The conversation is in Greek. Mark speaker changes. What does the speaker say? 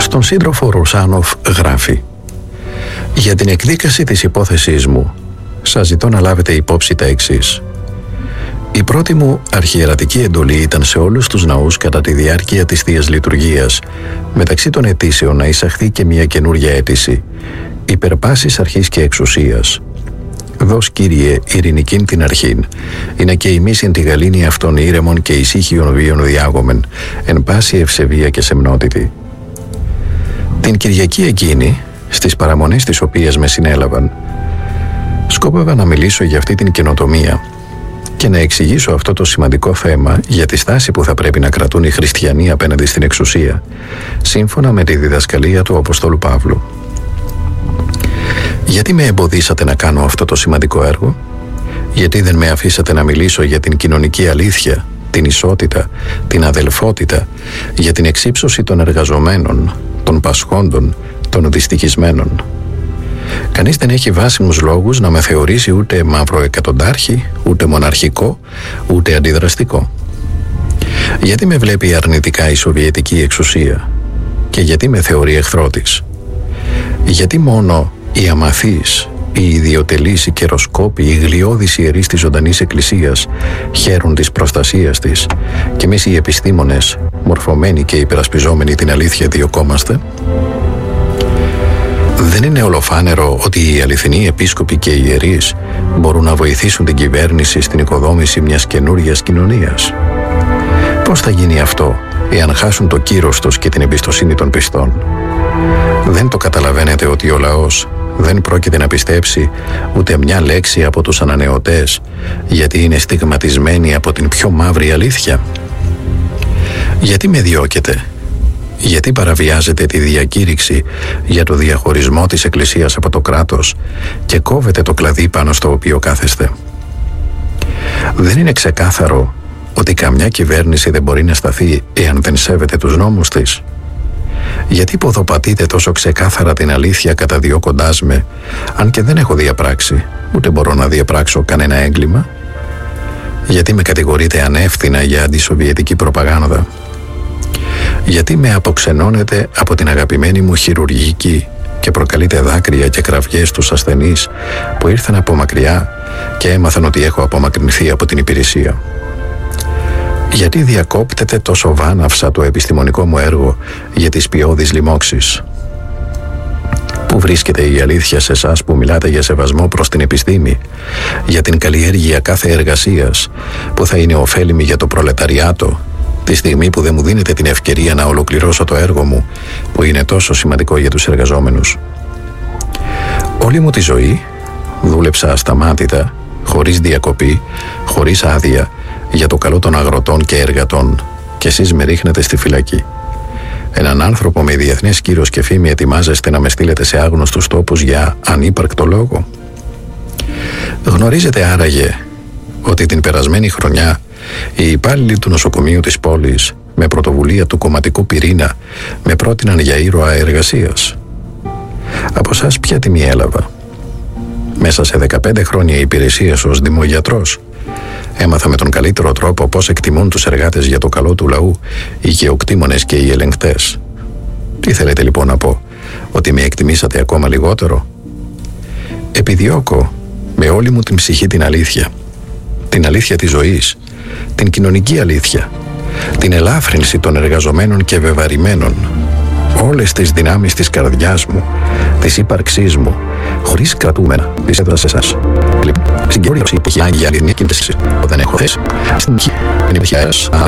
Speaker 1: Στον σύντροφο Ρουσάνοφ γράφει: «Για την εκδίκαση της υπόθεσής μου, σας ζητώ να λάβετε υπόψη τα εξής. Η πρώτη μου αρχιερατική εντολή ήταν σε όλους τους ναούς κατά τη διάρκεια της Θείας Λειτουργίας, μεταξύ των αιτήσεων να εισαχθεί και μια καινούρια αίτηση, υπερπάσης αρχής και εξουσίας. Δώσ' Κύριε ειρηνικήν την αρχήν, είναι και ημείς εν τη γαλήνη αυτών ήρεμον και ησύχιον βίων διάγομεν, εν πάση ευσεβία και σεμνότητη». Την Κυριακή εκείνη, στις παραμονές τις οποίες με συνέλαβαν, σκόπευα να μιλήσω για αυτή την καινοτομία και να εξηγήσω αυτό το σημαντικό θέμα για τη στάση που θα πρέπει να κρατούν οι χριστιανοί απέναντι στην εξουσία, σύμφωνα με τη διδασκαλία του Αποστόλου Παύλου. Γιατί με εμποδίσατε να κάνω αυτό το σημαντικό έργο? Γιατί δεν με αφήσατε να μιλήσω για την κοινωνική αλήθεια, την ισότητα, την αδελφότητα, για την εξύψωση των εργαζομένων, των πασχόντων, των δυστυχισμένων? Κανείς δεν έχει βάσιμους λόγους να με θεωρήσει ούτε μαυροεκατοντάρχη, ούτε μοναρχικό, ούτε αντιδραστικό. Γιατί με βλέπει αρνητικά η Σοβιετική εξουσία και γιατί με θεωρεί εχθρό της? Γιατί μόνο οι αμαθείς, οι ιδιοτελείς, οι καιροσκόποι, οι γλιώδεις ιερείς της ζωντανής εκκλησίας χαίρουν της προστασίας της και εμείς οι επιστήμονες, μορφωμένοι και υπερασπιζόμενοι την αλήθεια, διωκόμαστε? Δεν είναι ολοφάνερο ότι οι αληθινοί επίσκοποι και οι ιερείς μπορούν να βοηθήσουν την κυβέρνηση στην οικοδόμηση μιας καινούριας κοινωνίας? Πώς θα γίνει αυτό εάν χάσουν το κύρος τους και την εμπιστοσύνη των πιστών? Δεν το καταλαβαίνετε ότι ο λαός δεν πρόκειται να πιστέψει ούτε μια λέξη από τους ανανεωτές, γιατί είναι στιγματισμένοι από την πιο μαύρη αλήθεια? Γιατί με διώκετε? Γιατί παραβιάζετε τη διακήρυξη για το διαχωρισμό της Εκκλησίας από το κράτος και κόβετε το κλαδί πάνω στο οποίο κάθεστε? Δεν είναι ξεκάθαρο ότι καμιά κυβέρνηση δεν μπορεί να σταθεί εάν δεν σέβεται τους νόμους της? Γιατί ποδοπατείτε τόσο ξεκάθαρα την αλήθεια καταδιώκοντάς με, αν και δεν έχω διαπράξει, ούτε μπορώ να διαπράξω κανένα έγκλημα? Γιατί με κατηγορείτε ανεύθυνα για αντισοβιετική προπαγάνδα? Γιατί με αποξενώνετε από την αγαπημένη μου χειρουργική και προκαλείτε δάκρυα και κραυγές στους ασθενείς που ήρθαν από μακριά και έμαθαν ότι έχω απομακρυνθεί από την υπηρεσία? Γιατί διακόπτετε τόσο βάναυσα το επιστημονικό μου έργο για τις ποιώδεις λοιμώξεις? Πού βρίσκεται η αλήθεια σε εσάς που μιλάτε για σεβασμό προς την επιστήμη, για την καλλιέργεια κάθε εργασίας που θα είναι ωφέλιμη για το προλεταριάτο, τη στιγμή που δεν μου δίνετε την ευκαιρία να ολοκληρώσω το έργο μου που είναι τόσο σημαντικό για τους εργαζόμενους? Όλη μου τη ζωή δούλεψα ασταμάτητα, χωρίς διακοπή, χωρίς άδεια, για το καλό των αγροτών και εργατών, και εσείς με ρίχνετε στη φυλακή. Έναν άνθρωπο με διεθνές κύρος και φήμη ετοιμάζεστε να με στείλετε σε άγνωστους τόπους για ανύπαρκτο λόγο? Γνωρίζετε άραγε ότι την περασμένη χρονιά οι υπάλληλοι του νοσοκομείου της πόλης, με πρωτοβουλία του κομματικού πυρήνα, με πρότειναν για ήρωα εργασίας? Από σας ποια τιμή έλαβα? Μέσα σε 15 χρόνια υπηρεσίας ως δημογιατρός έμαθα με τον καλύτερο τρόπο πώς εκτιμούν τους εργάτες για το καλό του λαού οι γεωκτήμονες και οι ελεγκτές. Τι θέλετε λοιπόν να πω? Ότι με εκτιμήσατε ακόμα λιγότερο? Επιδιώκω με όλη μου την ψυχή την αλήθεια της ζωής, την κοινωνική αλήθεια, την ελάφρυνση των εργαζομένων και βεβαρημένων, όλες τις δυνάμεις της καρδιάς μου, της ύπαρξής μου, χωρίς κρατούμενα, τις έδωσα σε εσάς. Συγκεκριμένη που έχει άγγια αλληλεγγύη και δεν έχω θέση. Στην